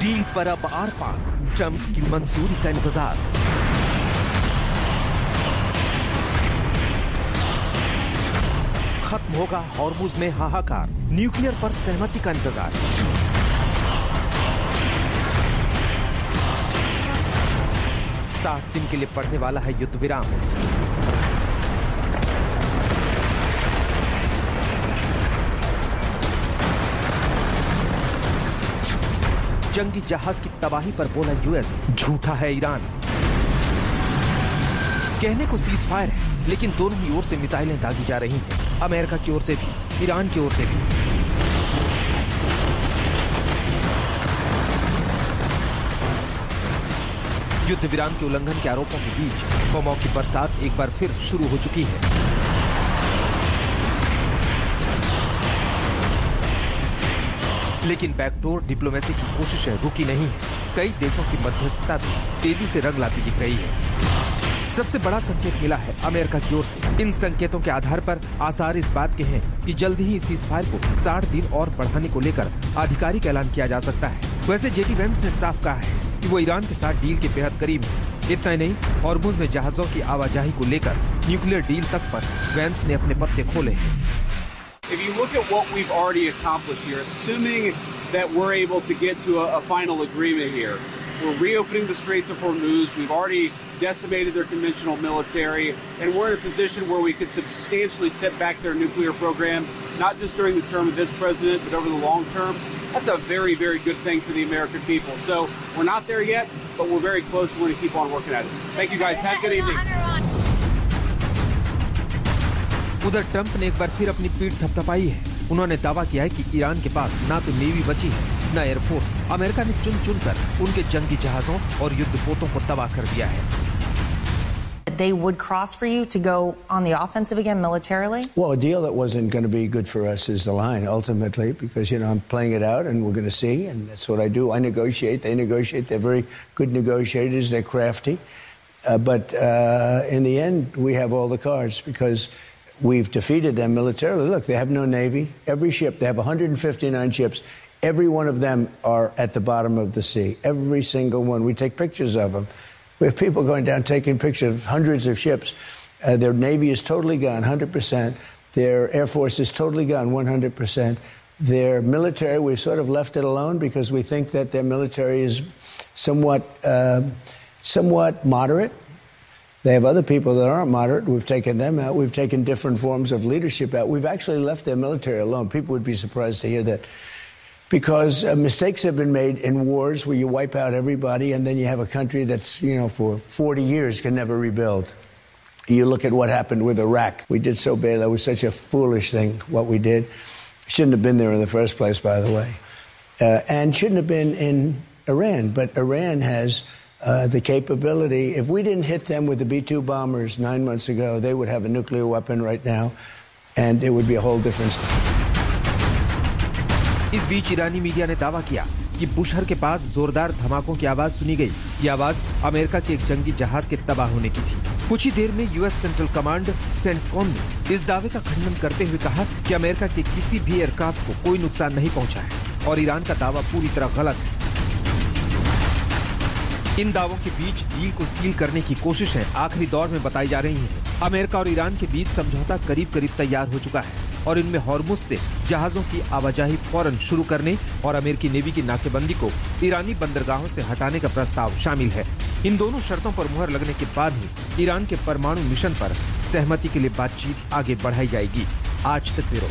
Deal पर अब are par, Trump की मंजूरी का इंतजार। खत्म होगा हॉर्मुज में हाहाकार, न्यूक्लियर पर सहमति का इंतजार। साठ दिन के लिए पड़ने वाला है युद्ध विराम। जंगी जहाज की तबाही पर बोला यूएस, झूठा है ईरान। कहने को सीज फायर है, लेकिन दोनों ही ओर से मिसाइलें दागी जा रही हैं, अमेरिका की ओर से भी, ईरान की ओर से भी। युद्ध विराम के उल्लंघन के आरोपों के बीच बमों की बरसात एक बार फिर शुरू हो चुकी है। लेकिन बैकडोर डिप्लोमेसी की कोशिशें रुकी नहीं है। कई देशों की मध्यस्थता भी तेजी से रंग लाती दिख रही है। सबसे बड़ा संकेत मिला है अमेरिका की ओर से। इन संकेतों के आधार पर आसार इस बात के हैं कि जल्द ही इस सीज़फायर को 60 दिन और बढ़ाने को लेकर आधिकारिक ऐलान किया जा सकता है। वैसे जेडी वेंस ने साफ कहा है कि वो ईरान के साथ डील के बेहद करीब है। इतना ही नहीं, हॉर्मुज में जहाजों की आवाजाही को लेकर न्यूक्लियर डील तक पर वेंस ने अपने पत्ते खोले हैं। If you look at what we've already accomplished here, assuming that we're able to get to a final agreement here, we're reopening the Straits of Hormuz, we've already decimated their conventional military, and we're in a position where we could substantially set back their nuclear program, not just during the term of this president, but over the long term. That's a very, very good thing for the American people. So we're not there yet, but we're very close. We're going to keep on working at it. Thank you guys. Have a good evening. उधर Trump ने एक बार फिर अपनी पीठ थपथपाई है। उन्होंने दावा किया है कि ईरान के पास ना तो नेवी बची है, ना एयरफोर्स। अमेरिका ने चुन-चुनकर उनके जंगी जहाजों और युद्धपोतों को तबाह कर दिया है। They would cross for you to go on the offensive again militarily? Well, a deal that wasn't going to be good for us is the line, ultimately, because, I'm playing it out and we're going to see, and that's what I do. I negotiate, they negotiate. They're very good negotiators. They're crafty. But in the end, we have all the cards because we've defeated them militarily. Look, they have no navy. Every ship, they have 159 ships. Every one of them are at the bottom of the sea. Every single one. We take pictures of them. We have people going down taking pictures of hundreds of ships. Their navy is totally gone, 100%. Their air force is totally gone, 100%. Their military, we've sort of left it alone because we think that their military is somewhat moderate. They have other people that aren't moderate. We've taken them out. We've taken different forms of leadership out. We've actually left their military alone. People would be surprised to hear that. Because mistakes have been made in wars where you wipe out everybody and then you have a country that's, for 40 years can never rebuild. You look at what happened with Iraq. We did so bad. That was such a foolish thing, what we did. Shouldn't have been there in the first place, by the way. And shouldn't have been in Iran. But Iran has the capability. If we didn't hit them with the B-2 bombers 9 months ago, they would have a nuclear weapon right now. And it would be a whole different story. इस बीच ईरानी media ने दावा किया कि बुशहर के पास जोरदार धमाकों की आवाज सुनी गई। ये आवाज अमेरिका के एक जंगी जहाज के तबाह होने की थी। कुछ ही देर में यूएस सेंट्रल कमांड सेंटकॉम ने इस दावे का खंडन करते हुए कहा कि अमेरिका के किसी भी एयरक्राफ्ट को कोई नुकसान नहीं पहुंचा है और ईरान का दावा पूरी तरह गलत है। इन दावों के बीच डील को सील करने की कोशिशें आखिरी दौर में बताई जा रही हैं। अमेरिका और ईरान के बीच समझौता करीब-करीब तैयार हो चुका है और इनमें हॉर्मुज से जहाजों की आवाजाही फौरन शुरू करने और अमेरिकी नेवी की नाकेबंदी को ईरानी बंदरगाहों से हटाने का प्रस्ताव शामिल है। इन दोनों शर्तों पर मुहर लगने के बाद ही ईरान के परमाणु मिशन पर सहमति के लिए बातचीत आगे बढ़ाई जाएगी। आज तक ब्यूरो।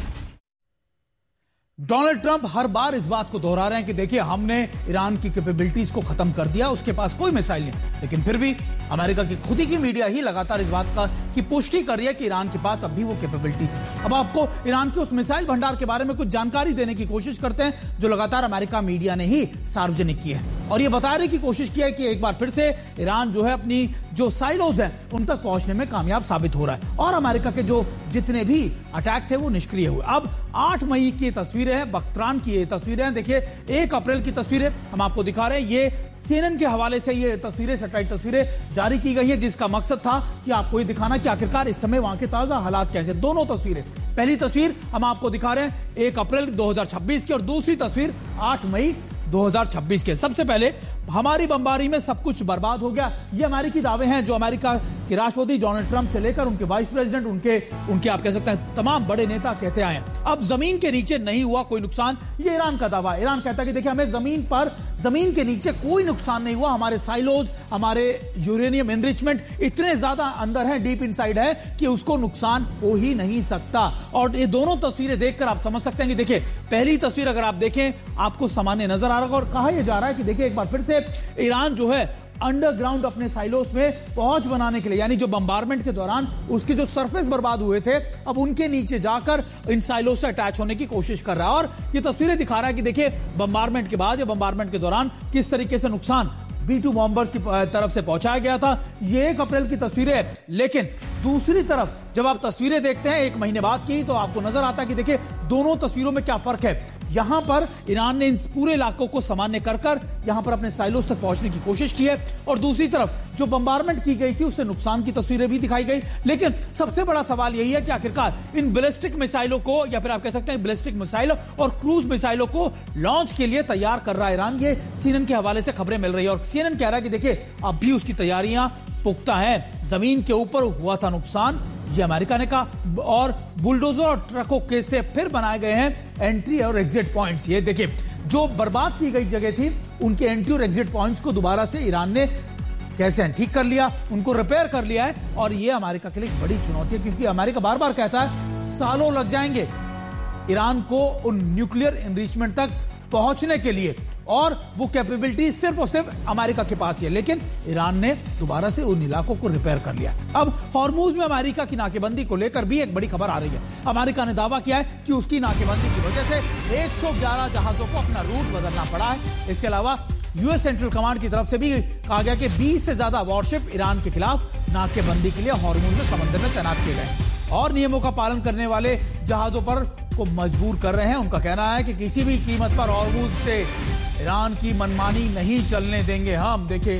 डोनाल्ड ट्रंप हर बार इस बात को दोहरा रहे हैं कि देखिए हमने ईरान की कैपेबिलिटीज को खत्म कर दिया, उसके पास कोई मिसाइल नहीं। लेकिन फिर भी अमेरिका की खुद की मीडिया ही लगातार इस बात की पुष्टि कर रही है कि ईरान के पास अब भी वो कैपेबिलिटीज। अब आपको ईरान के उस मिसाइल भंडार के बारे में कुछ जानकारी देने की कोशिश करते हैं जो लगातार अमेरिका मीडिया ने ही सार्वजनिक की है और ये बताने की कोशिश की है कि एक बार फिर से ईरान जो है अपनी जो साइलोज हैं उन तक पहुंचने में कामयाब साबित हो रहा है और अमेरिका के जो जितने भी अटैक थे वो निष्क्रिय हुए। अब 8 मई की तस्वीरें हैं, बख्तरान की ये तस्वीरें हैं। देखिए 1 अप्रैल की तस्वीरें हम आपको दिखा रहे हैं। ये CNN के हवाले से ये तस्वीरें, सैटेलाइट तस्वीरें जारी की गई है जिसका मकसद था कि आपको ये दिखाना कि आखिरकार इस समय वहां के ताजा हालात कैसे। दोनों तस्वीरें, पहली तस्वीर हम आपको दिखा रहे हैं 1 अप्रैल 2026 की और दूसरी तस्वीर 8 मई 2026 के। सबसे पहले हमारी बमबारी में सब कुछ बर्बाद हो गया, ये अमेरिकी दावे हैं जो अमेरिका के राष्ट्रपति डोनाल्ड ट्रंप से लेकर उनके वाइस प्रेसिडेंट, उनके आप कह सकते हैं तमाम बड़े नेता कहते आए हैं। अब जमीन के नीचे नहीं हुआ कोई नुकसान, ये ईरान का दावा है। ईरान कहता है कि देखिए हमें जमीन के नीचे कोई नुकसान नहीं हुआ, हमारे साइलोज, हमारे यूरेनियम एनरिचमेंट इतने ज्यादा अंदर है, डीप इनसाइड है कि उसको नुकसान हो ही नहीं सकता। और ये दोनों तस्वीरें देखकर आप समझ सकते हैं कि देखिए पहली तस्वीर अगर आप देखें आपको सामान्य नजर आ रहा होगा, और कहा यह जा रहा है कि देखिए एक बार फिर से ईरान जो है अंडरग्राउंड अपने साइलोस में पहुंच बनाने के लिए, यानी जो बम्बारमेंट के दौरान उसके जो सरफेस बर्बाद हुए थे अब उनके नीचे जाकर इन साइलोस से अटैच होने की कोशिश कर रहा है। और ये तस्वीरें दिखा रहा है कि देखिए बम्बारमेंट के बाद या बम्बारमेंट के दौरान किस तरीके से नुकसान B-2 बॉम्बर्स की तरफ से पहुंचाया गया था। ये 1 अप्रैल की तस्वीरें है, लेकिन दूसरी तरफ जब आप तस्वीरें देखते हैं 1 महीने बाद की, तो आपको नजर आता है कि देखिए दोनों तस्वीरों में क्या फर्क है। यहां पर ईरान ने इन पूरे इलाकों को सामान्य कर यहां पर अपने साइलोस तक पहुंचने की कोशिश की है, और दूसरी तरफ जो बम्बारमेंट की गई थी उससे नुकसान की तस्वीरें भी दिखाई गई। लेकिन सबसे बड़ा सवाल यही है कि आखिरकार इन बैलिस्टिक मिसाइलों को, या फिर आप कह सकते हैं बैलिस्टिक मिसाइलों और क्रूज मिसाइलों को लॉन्च के लिए तैयार कर रहा है ईरान। ये CNN के हवाले से खबरें मिल रही है, और CNN कह रहा है कि देखिए अब भी उसकी तैयारियां पुख्ता है। जमीन के ऊपर हुआ था नुकसान, ये अमेरिका ने कहा, और बुलडोजर और ट्रकों के से फिर बनाए गए हैं एंट्री और एग्जिट पॉइंट्स। ये देखिए जो बर्बाद की गई जगह थी उनके एंट्री और एग्जिट पॉइंट्स को दोबारा से ईरान ने कैसे ठीक कर लिया, उनको रिपेयर कर लिया है। और ये अमेरिका के लिए बड़ी चुनौती है, क्योंकि अमेरिका बार बार कहता है सालों लग जाएंगे ईरान को उन न्यूक्लियर एनरिचमेंट तक पहुंचने के लिए, और वो कैपेबिलिटी सिर्फ और सिर्फ अमेरिका के पास ही है। लेकिन ईरान ने दोबारा से उन इलाकों को रिपेयर कर लिया। अब हॉर्मुज में अमेरिका की नाकेबंदी को लेकर भी एक बड़ी खबर आ रही है। अमेरिका ने दावा किया है कि उसकी नाकेबंदी की वजह से 111 जहाजों को अपना रूट बदलना पड़ा है। इसके अलावा यूएस सेंट्रल कमांड की तरफ से भी कहा गया कि 20 से ज्यादा वॉरशिप ईरान के खिलाफ नाकेबंदी के लिए हॉर्मुज में समंदर में तैनात किए गए, और नियमों का पालन करने वाले जहाजों पर को मजबूर कर रहे हैं। उनका कहना है कि किसी भी कीमत पर हॉर्मुज से ईरान की मनमानी नहीं चलने देंगे हम। देखिए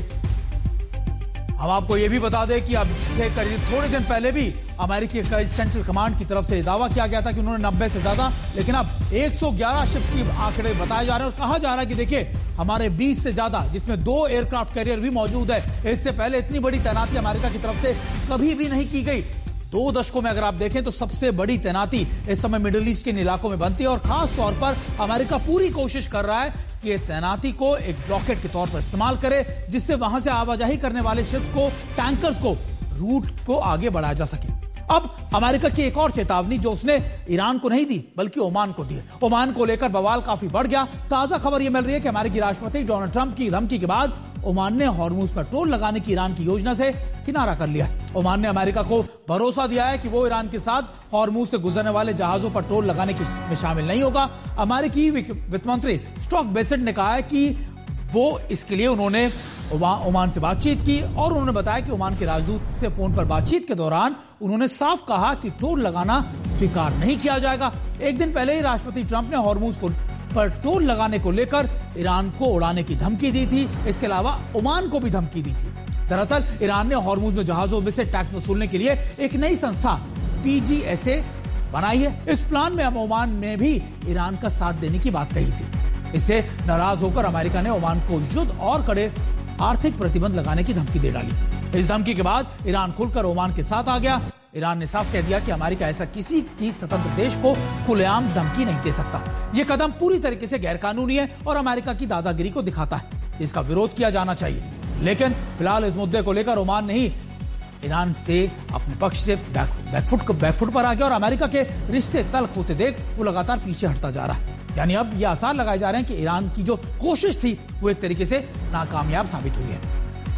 हम आपको यह भी बता दें कि अब से करीब थोड़े दिन पहले भी अमेरिकी सेंट्रल कमांड की तरफ से दावा किया गया था कि उन्होंने 90 से ज्यादा, लेकिन अब 111 शिप्स की आंकड़े बताए जा रहे हैं, और कहा जा रहा है कि देखिए हमारे 20 से ज्यादा, जिसमें 2 एयरक्राफ्ट कैरियर भी मौजूद है। इससे पहले इतनी बड़ी तैनाती अमेरिका की तरफ से कभी भी नहीं की गई। 2 दशकों में अगर आप देखें तो सबसे बड़ी तैनाती इस समय मिडिल ईस्ट के इलाकों में बनती है, और खास तौर पर अमेरिका पूरी कोशिश कर रहा है कि तैनाती को एक ब्लॉकेट के तौर पर इस्तेमाल करे, जिससे वहां से आवाजाही करने वाले शिप्स को, टैंकर्स को, रूट को आगे बढ़ाया जा सके। अब अमेरिका की एक और चेतावनी जो उसने ईरान को नहीं दी बल्कि ओमान को दी है। ओमान को लेकर बवाल काफी बढ़ गया। ताजा खबर यह मिल रही है कि अमेरिकी राष्ट्रपति डोनाल्ड ट्रंप की धमकी के बाद ओमान ने हॉर्मुज पर टोल लगाने की ईरान की योजना से किनारा कर लिया है। ओमान ने अमेरिका को भरोसा दिया है कि वो ईरान के साथ हॉर्मुज से गुजरने वाले जहाजों पर टोल लगाने में शामिल नहीं होगा। अमेरिकी वित्त मंत्री स्कॉट बेसेंट ने कहा है कि वो इसके लिए उन्होंने ओमान से बातचीत की, और उन्होंने बताया कि ओमान के राजदूत से फोन पर बातचीत के दौरान उन्होंने साफ कहा कि टोल लगाना स्वीकार नहीं किया जाएगा। एक दिन पहले ही राष्ट्रपति ट्रंप ने हॉर्मुज पर टोल लगाने को लेकर ईरान को उड़ाने की धमकी दी थी। इसके अलावा ओमान को भी धमकी दी थी। दरअसल ईरान ने हॉर्मुज में जहाजों में से टैक्स वसूलने के लिए एक नई संस्था PGSA बनाई है। इस प्लान में ओमान ने भी ईरान का साथ देने की बात कही थी। इससे नाराज होकर अमेरिका ने ओमान को युद्ध और कड़े आर्थिक प्रतिबंध लगाने की धमकी दे डाली। इस धमकी के बाद ईरान खुलकर ओमान के साथ आ गया। ईरान ने साफ कह दिया कि अमेरिका ऐसा किसी की स्वतंत्र देश को खुलेआम धमकी नहीं दे सकता। यह कदम पूरी तरीके से गैरकानूनी है और अमेरिका की दादागिरी को दिखाता है। इसका विरोध किया जाना चाहिए। लेकिन फिलहाल इस मुद्दे को लेकर ओमान ने ही ईरान से अपने पक्ष से बैकफुट पर आ गया, और अमेरिका के रिश्ते तल्ख होते देख वो लगातार पीछे हटता जा रहा है। यानी अब ये आसार लगाए जा रहे हैं कि ईरान की जो कोशिश थी वो एक तरीके से नाकामयाब साबित हुई है।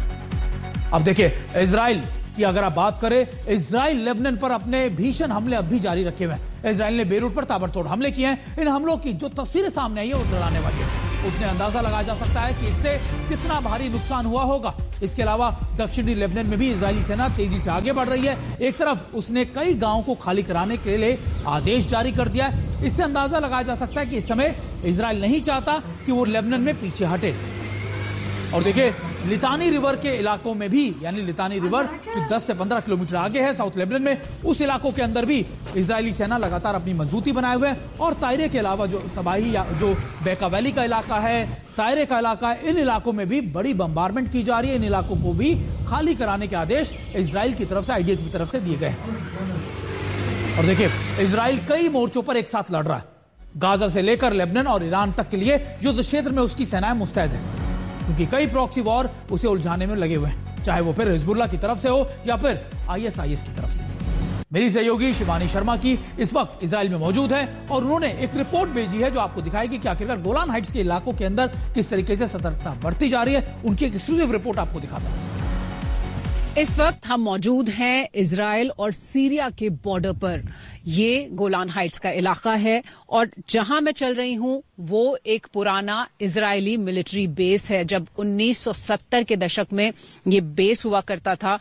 अब देखिए इजराइल की अगर आप बात करें, इजराइल लेबनान पर अपने भीषण हमले अब भी जारी रखे हुए हैं। इजराइल ने बेरूट पर ताबड़तोड़ हमले किए हैं। इन हमलों की जो तस्वीरें सामने आई है वो डराने वाली है। उसने अंदाजा लगाया जा सकता है कि इससे कितना भारी नुकसान हुआ होगा। इसके अलावा दक्षिणी लेबनान में भी इजरायली सेना तेजी से आगे बढ़ रही है। एक तरफ उसने कई गांवों को खाली कराने के लिए आदेश जारी कर दिया है। इससे अंदाजा लगाया जा सकता है कि इस समय इजराइल नहीं चाहता कि वो लेबनान में पीछे हटे। और देखिए लितानी रिवर के इलाकों में भी, यानी लितानी रिवर जो 10 से 15 किलोमीटर आगे है साउथ लेबनान में, उस इलाकों के अंदर भी इजरायली सेना लगातार अपनी मजबूती बनाए हुए है। और तायरे के अलावा जो तबाही या जो बेका वैली का इलाका है, तायरे का इलाका है, इन इलाकों में भी बड़ी बम्बारमेंट की जा रही है। इन इलाकों को भी खाली कराने के आदेश इजराइल की तरफ से, आईडीएफ की तरफ से दिए गए हैं। और देखिए, इजराइल कई मोर्चों पर एक साथ लड़ रहा है। गाजा से लेकर लेबनान और ईरान तक के लिए युद्ध क्षेत्र में उसकी सेनाएं मुस्तैद हैं, क्योंकि कई प्रॉक्सी वॉर उसे उलझाने में लगे हुए हैं, चाहे वो फिर हिजबुल्लाह की तरफ से हो या फिर आईएसआईएस की तरफ से। मेरी सहयोगी शिवानी शर्मा की इस वक्त इजराइल में मौजूद है और उन्होंने एक रिपोर्ट भेजी है जो आपको दिखाएगी कि आखिरकार गोलान हाइट्स के इलाकों के अंदर किस तरीके से सतर्कता बढ़ती जा रही है। उनकी एक एक्सक्लूसिव रिपोर्ट आपको दिखाता हूं। इस वक्त हम मौजूद हैं इजराइल और सीरिया के बॉर्डर पर। ये गोलान हाइट्स का इलाका है और जहां मैं चल रही हूं वो एक पुराना इजरायली मिलिट्री बेस है। जब 1970 के दशक में ये बेस हुआ करता था,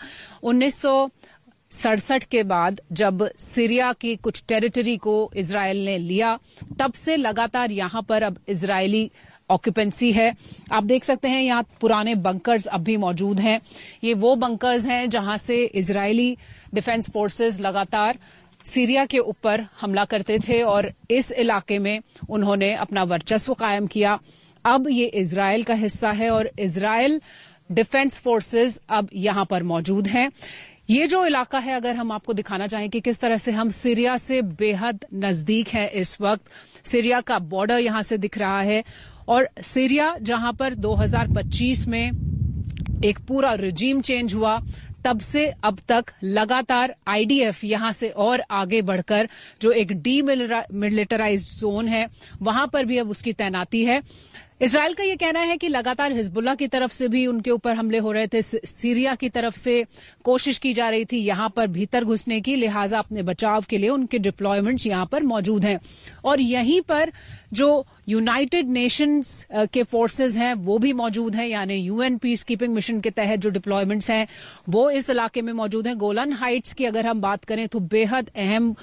1967 के बाद जब सीरिया की कुछ टेरिटरी को इजराइल ने लिया, तब से लगातार यहां पर अब इजरायली ऑक्यूपेंसी है। आप देख सकते हैं यहाँ पुराने बंकर्स अब भी मौजूद हैं। ये वो बंकर्स हैं जहां से इजरायली डिफेंस फोर्सेस लगातार सीरिया के ऊपर हमला करते थे और इस इलाके में उन्होंने अपना वर्चस्व कायम किया। अब ये इजराइल का हिस्सा है और इजराइल डिफेंस फोर्सेस अब यहां पर मौजूद हैं। ये जो इलाका है, अगर हम आपको दिखाना चाहें कि किस तरह से हम सीरिया से बेहद नजदीक हैं इस वक्त। सीरिया का बॉर्डर यहां से दिख रहा है और सीरिया जहां पर 2025 में एक पूरा रिजीम चेंज हुआ, तब से अब तक लगातार आईडीएफ यहां से और आगे बढ़कर जो एक डीमिलिटराइज्ड जोन है वहां पर भी अब उसकी तैनाती है। इजराइल का ये कहना है कि लगातार हिजबुल्लाह की तरफ से भी उनके ऊपर हमले हो रहे थे, सीरिया की तरफ से कोशिश की जा रही थी यहां पर भीतर घुसने की, लिहाजा अपने बचाव के लिए उनके डिप्लॉयमेंट्स यहां पर मौजूद हैं। और यहीं पर जो यूनाइटेड नेशंस के फोर्सेस हैं वो भी मौजूद हैं, यानी यूएन पीस कीपिंग मिशन के तहत जो डिप्लॉयमेंट्स हैं वो इस इलाके में मौजूद हैं। गोलान हाइट्स की अगर हम बात करें तो बेहद अहम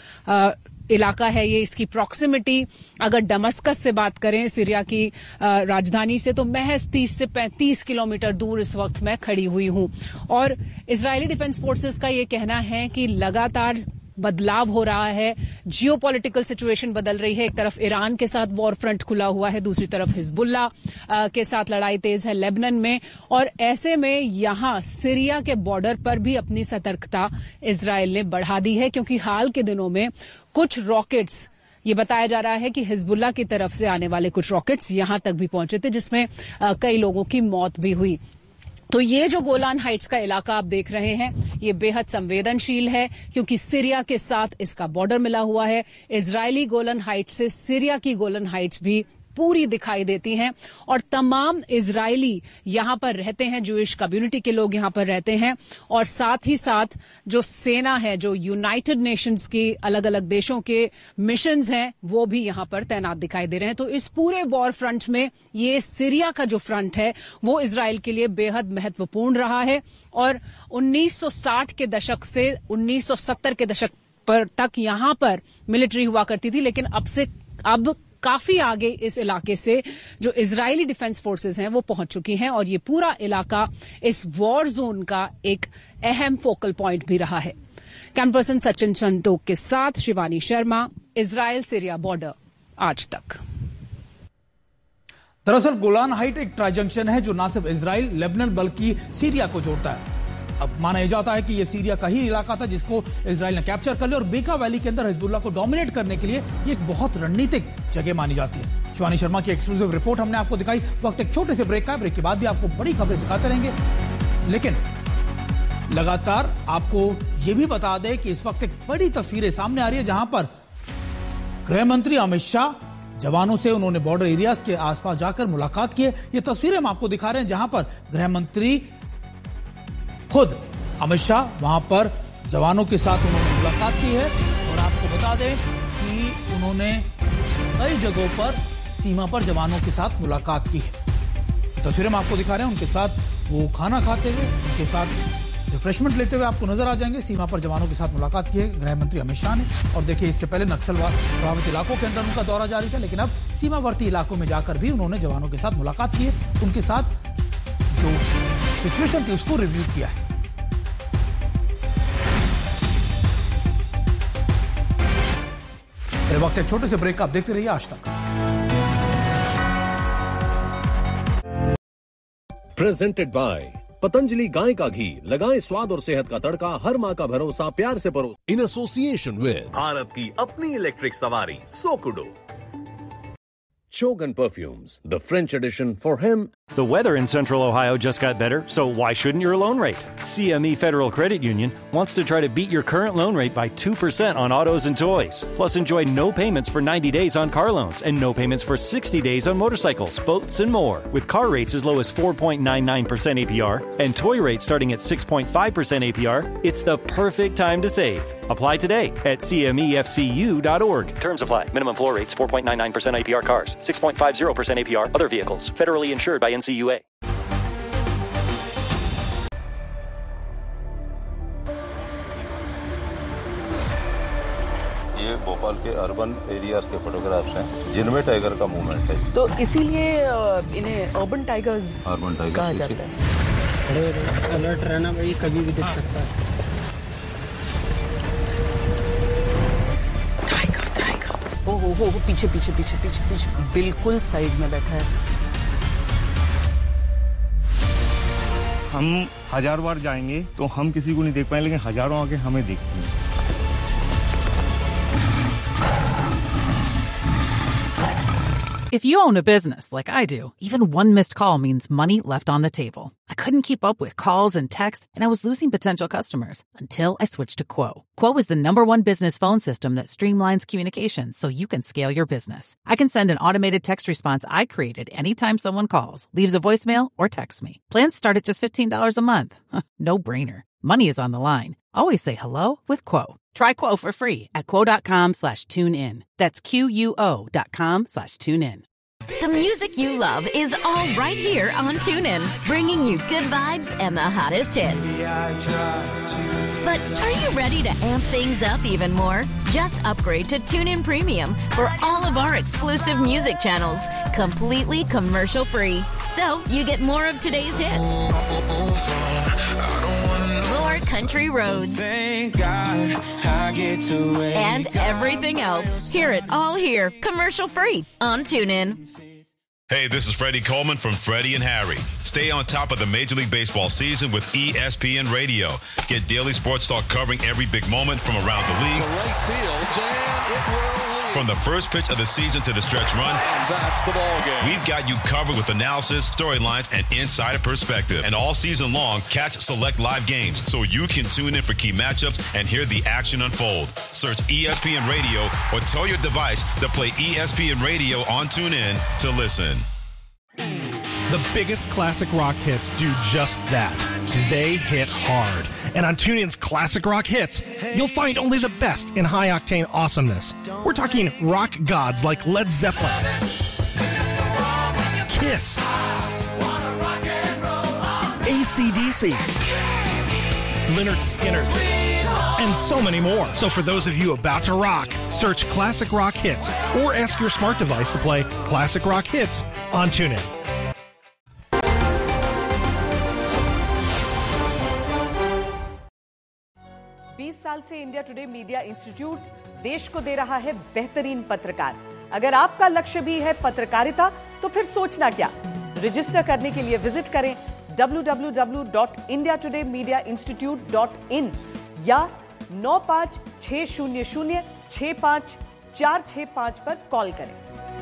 इलाका है ये। इसकी प्रॉक्सिमिटी अगर दमस्कस से बात करें, सीरिया की राजधानी से, तो महज 30 से 35 किलोमीटर दूर इस वक्त मैं खड़ी हुई हूं। और इजरायली डिफेंस फोर्सेस का ये कहना है कि लगातार बदलाव हो रहा है, जियोपॉलिटिकल सिचुएशन बदल रही है। एक तरफ ईरान के साथ वॉर फ्रंट खुला हुआ है, दूसरी तरफ हिजबुल्लाह के साथ लड़ाई तेज है लेबनान में। और ऐसे में यहां सीरिया के बॉर्डर पर भी अपनी सतर्कता इजराइल ने बढ़ा दी है, क्योंकि हाल के दिनों में कुछ रॉकेट्स, ये बताया जा रहा है कि हिजबुल्लाह की तरफ से आने वाले कुछ रॉकेट्स यहां तक भी पहुंचे थे, जिसमें कई लोगों की मौत भी हुई। तो ये जो गोलान हाइट्स का इलाका आप देख रहे हैं, ये बेहद संवेदनशील है, क्योंकि सीरिया के साथ इसका बॉर्डर मिला हुआ है। इजरायली गोलान हाइट्स से सीरिया की गोलान हाइट्स भी पूरी दिखाई देती हैं और तमाम इजरायली यहां पर रहते हैं, ज्यूइश कम्युनिटी के लोग यहां पर रहते हैं। और साथ ही साथ जो सेना है, जो यूनाइटेड नेशंस की अलग अलग देशों के मिशंस हैं, वो भी यहां पर तैनात दिखाई दे रहे हैं। तो इस पूरे वॉर फ्रंट में ये सीरिया का जो फ्रंट है वो इजराइल के लिए बेहद महत्वपूर्ण रहा है। और 1960 के दशक से 1970 के दशक पर तक यहां पर मिलिट्री हुआ करती थी, लेकिन अब काफी आगे इस इलाके से जो इजरायली डिफेंस फोर्सेस हैं वो पहुंच चुकी हैं और ये पूरा इलाका इस वॉर जोन का एक अहम फोकल पॉइंट भी रहा है। कैमरा पर्सन सचिन संतोख के साथ Shivani Sharma, Israel Syria border, आज तक। दरअसल गोलान हाइट एक ट्राई जंक्शन है जो न सिर्फ इजराइल, लेबनान बल्कि सीरिया को जोड़ता है। अब माना जाता है कि यह सीरिया का ही इलाका था जिसको इजराइल ने कैप्चर कर लिया और बेका वैली के अंदर हिजबुल्लाह को डोमिनेट करने के लिए ये एक बहुत रणनीतिक जगह मानी जाती है। शिवानी शर्मा की एक्सक्लूसिव रिपोर्ट हमने आपको दिखाई। वक्त एक छोटे से ब्रेक का, ब्रेक के बाद भी आपको बड़ी खबरें दिखाते रहेंगे, लेकिन लगातार आपको यह भी बता दें कि इस वक्त एक बड़ी तस्वीरें सामने आ रही है जहां पर गृह मंत्री अमित शाह जवानों से उन्होंने बॉर्डर एरियाज के आसपास जाकर मुलाकात की है। ये तस्वीरें हम आपको दिखा रहे हैं जहां पर गृह मंत्री खुद अमित शाह वहां पर जवानों के साथ उन्होंने मुलाकात की है। और आपको बता दें कि उन्होंने कई जगहों पर सीमा पर जवानों के साथ मुलाकात की है। तस्वीरें हम आपको दिखा रहे हैं, उनके साथ वो खाना खाते हुए, उनके साथ रिफ्रेशमेंट लेते हुए आपको नजर आ जाएंगे। सीमा पर जवानों के साथ मुलाकात की है गृह मंत्री अमित शाह ने। और देखिए, इससे पहले नक्सलवाद प्रभावित इलाकों के अंदर उनका दौरा जारी था, लेकिन अब सीमावर्ती इलाकों में जाकर भी उन्होंने जवानों के साथ मुलाकात की है। उनके साथ जो सिचुएशन थी उसको रिव्यू किया है। मेरे वक्त एक छोटे से ब्रेक का, आप देखते रहिए आज तक। प्रेजेंटेड बाय पतंजलि गाय का घी, लगाएं स्वाद और सेहत का तड़का, हर माँ का भरोसा, प्यार से परोस। इन एसोसिएशन विद भारत की अपनी इलेक्ट्रिक सवारी सोकुडो। Shogun Perfumes, the French edition for him. The weather in Central Ohio just got better, so why shouldn't your loan rate? CME Federal Credit Union wants to try to beat your current loan rate by 2% on autos and toys. Plus, enjoy no payments for 90 days on car loans and no payments for 60 days on motorcycles, boats, and more. With car rates as low as 4.99% APR and toy rates starting at 6.5% APR, it's the perfect time to save. Apply today at cmefcu.org. Terms apply. Minimum floor rates 4.99% APR cars, 6.50% APR other vehicles. Federally insured by NCUA. ये भोपाल के urban areas के photographs हैं जिनमें tiger का movement है, तो इसीलिए इन्हें अर्बन टाइगर्स कहा जाता है। अलर्ट रहना भाई, कभी भी दिख सकता है। हो पीछे पीछे पीछे पीछे पीछे बिल्कुल साइड में बैठा है। हम 1000 बार जाएंगे तो हम किसी को नहीं देख पाएंगे, लेकिन हजारों आके हमें देखती हैं। If you own a business like I do, even one missed call means money left on the table. I couldn't keep up with calls and texts, and I was losing potential customers until I switched to Quo. Quo is the #1 business phone system that streamlines communications so you can scale your business. I can send an automated text response I created anytime someone calls, leaves a voicemail, or texts me. Plans start at just $15 a month. No brainer. Money is on the line. Always say hello with Quo. Try Quo for free at quo.com/tunein. That's QUO.com/tunein. The music you love is all right here on TuneIn, bringing you good vibes and the hottest hits. But are you ready to amp things up even more? Just upgrade to TuneIn Premium for all of our exclusive music channels, completely commercial-free. So you get more of today's hits, more country roads, and everything else. Hear it all here, commercial-free on TuneIn. Hey, this is Freddie Coleman from Freddie and Harry. Stay on top of the Major League Baseball season with ESPN Radio. Get daily sports talk covering every big moment from around the league. To right field, and it will lead. From the first pitch of the season to the stretch run, and that's the ball game. We've got you covered with analysis, storylines, and insider perspective. And all season long, catch select live games so you can tune in for key matchups and hear the action unfold. Search ESPN Radio or tell your device to play ESPN Radio on TuneIn to listen. The biggest classic rock hits do just that. They hit hard. And on TuneIn's Classic Rock Hits, you'll find only the best in high-octane awesomeness. We're talking rock gods like Led Zeppelin, Kiss, AC/DC, Lynyrd Skynyrd, and so many more. So for those of you about to rock, search Classic Rock Hits or ask your smart device to play Classic Rock Hits on TuneIn. साल से India today media institute देश को दे रहा है बेहतरीन पत्रकार। अगर आपका लक्ष्य भी है पत्रकारिता, तो फिर सोचना क्या। रजिस्टर करने के लिए विजिट करें www.indiatodayMediaInstitute.in या 9560065465 पर कॉल करें।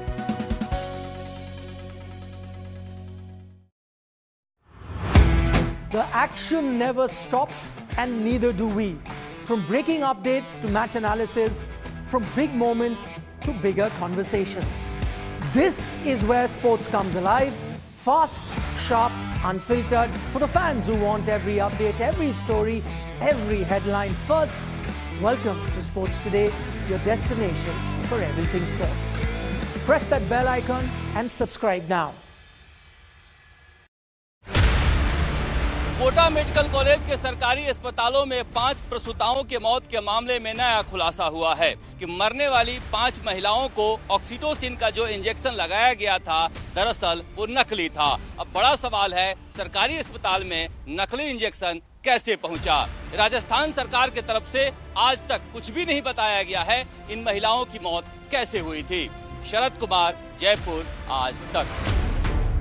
The action never stops, and neither do we. From breaking updates to match analysis, from big moments to bigger conversations. This is where sports comes alive. Fast, sharp, unfiltered. For the fans who want every update, every story, every headline first. Welcome to Sports Today, your destination for everything sports. Press that bell icon and subscribe now. Kota medical college के सरकारी अस्पतालों में 5 प्रसूताओं के मौत के मामले में नया खुलासा हुआ है कि मरने वाली 5 महिलाओं को ऑक्सीटोसिन का जो इंजेक्शन लगाया गया था दरअसल वो नकली था। अब बड़ा सवाल है, सरकारी अस्पताल में नकली इंजेक्शन कैसे पहुंचा? राजस्थान सरकार की तरफ से आज तक कुछ भी नहीं बताया गया है इन महिलाओं की मौत कैसे हुई थी। शरद कुमार, जयपुर, आज तक।